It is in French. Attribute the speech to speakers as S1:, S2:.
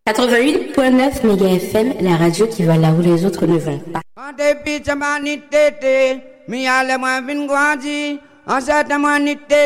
S1: 88.9 Méga FM, la radio qui va là où les autres ne vont pas.
S2: En dépit de ma nité, mi allait moins vin guadi, en cette manité,